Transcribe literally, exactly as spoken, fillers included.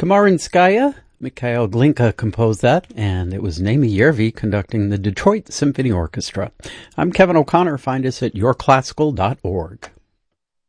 Kamarinskaya, Mikhail Glinka composed that, and it was Naomi Yervi conducting the Detroit Symphony Orchestra. I'm Kevin O'Connor. Find us at your classical dot org.